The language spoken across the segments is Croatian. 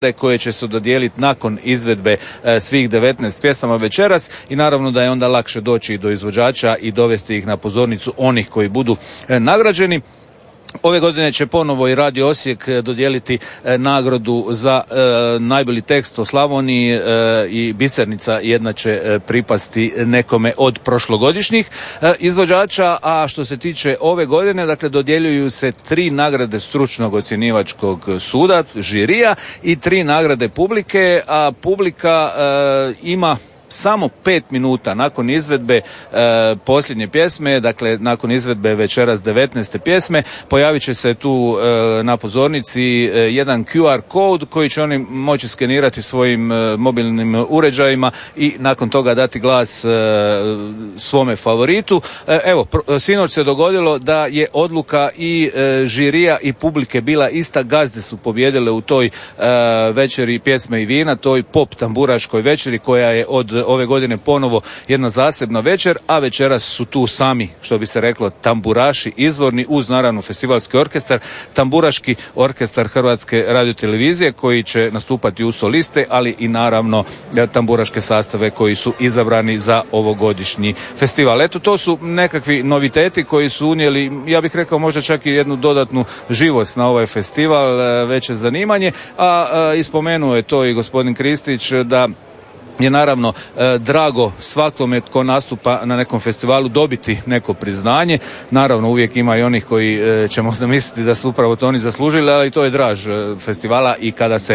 koje će se dodijeliti nakon izvedbe svih 19 pjesama večeras i naravno da je onda lakše doći do izvođača i dovesti ih na pozornicu onih koji budu nagrađeni. Ove godine će ponovo i Radio Osijek dodijeliti nagradu za najbolji tekst o Slavoniji i Bisernica jedna će pripasti nekome od prošlogodišnjih izvođača, a što se tiče ove godine, dakle dodjeljuju se 3 nagrade stručnog ocjenjivačkog suda, žirija i 3 nagrade publike, a publika ima samo 5 minuta nakon izvedbe posljednje pjesme, dakle nakon izvedbe večeras 19. pjesme, pojavit će se tu na pozornici jedan QR kod koji će oni moći skenirati svojim mobilnim uređajima i nakon toga dati glas svome favoritu. Evo, sinoć se dogodilo da je odluka i žirija i publike bila ista, gazde su pobijedile u toj večeri pjesme i vina, toj pop tamburaškoj večeri koja je od ove godine ponovo jedna zasebna večer, a večeras su tu sami, što bi se reklo, tamburaši izvorni uz naravno festivalski orkestar, tamburaški orkestar Hrvatske radiotelevizije koji će nastupati u soliste, ali i naravno tamburaške sastave koji su izabrani za ovogodišnji festival. Eto, to su nekakvi noviteti koji su unijeli, ja bih rekao možda čak i jednu dodatnu živost na ovaj festival, veće zanimanje, a ispomenuo je to i gospodin Kristić da je naravno drago svakome tko nastupa na nekom festivalu dobiti neko priznanje. Naravno uvijek ima i onih koji ćemo zamisliti da su upravo to oni zaslužili, ali to je draž festivala i kada se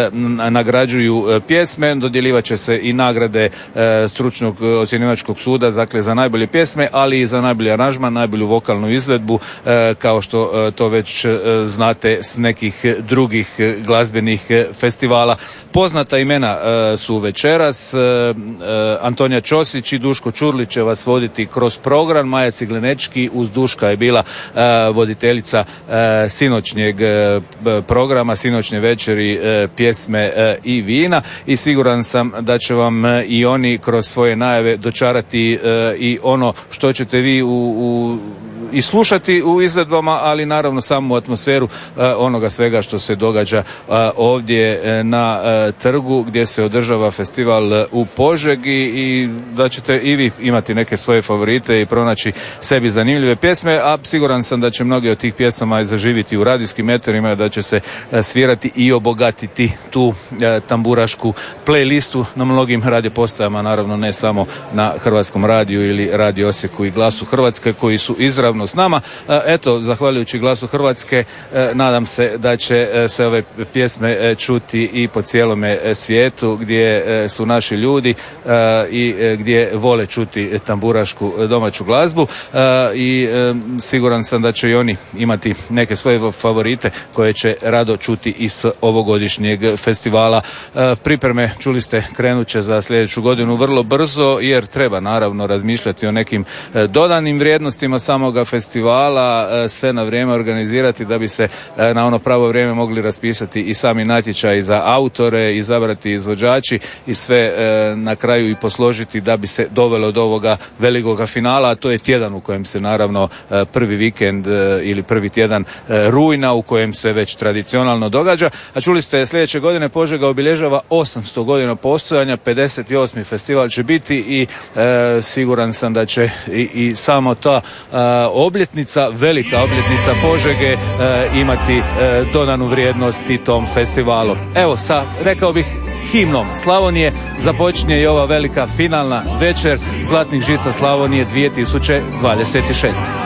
nagrađuju pjesme, dodjelivat će se i nagrade stručnog ocjenjivačkog suda, dakle za najbolje pjesme, ali i za najbolji aranžman, najbolju vokalnu izvedbu, kao što to već znate s nekih drugih glazbenih festivala. Poznata imena su večeras. Antonija Ćosić i Duško Čurlić će vas voditi kroz program. Maja Ciglenečki uz Duška je bila voditeljica sinoćnjeg programa, sinoćnje večeri pjesme i vina i siguran sam da će vam i oni kroz svoje najave dočarati i ono što ćete vi i slušati u izvedbama, ali naravno samu atmosferu onoga svega što se događa ovdje na trgu gdje se održava festival u Požegi i da ćete i vi imati neke svoje favorite i pronaći sebi zanimljive pjesme, a siguran sam da će mnogi od tih pjesama zaživiti u radijskim eterima, da će se svirati i obogatiti tu tamburašku playlistu na mnogim radiopostajama, naravno ne samo na Hrvatskom radiju ili Radio Osijeku i Glasu Hrvatske koji su izravno s nama. Eto, zahvaljujući Glasu Hrvatske nadam se da će se ove pjesme čuti i po cijelome svijetu gdje su naši ljudi i gdje vole čuti tamburašku domaću glazbu i siguran sam da će i oni imati neke svoje favorite koje će rado čuti iz ovogodišnjeg festivala. Pripreme, čuli ste, krenut će za sljedeću godinu vrlo brzo jer treba naravno razmišljati o nekim dodanim vrijednostima samoga festivala, sve na vrijeme organizirati da bi se na ono pravo vrijeme mogli raspisati i sami natječaji za autore, izabrati izvođači i sve na kraju i posložiti da bi se dovelo do ovoga velikoga finala, a to je tjedan u kojem se naravno prvi vikend ili prvi tjedan rujna u kojem se već tradicionalno događa. A čuli ste, sljedeće godine Požega obilježava 800 godina postojanja, 58. festival će biti i siguran sam da će i samo ta obljetnica, velika obljetnica Požege imati dodanu vrijednost i tom festivalu. Evo, rekao bih, himnom Slavonije započinje i ova velika finalna večer Zlatnih žica Slavonije 2026.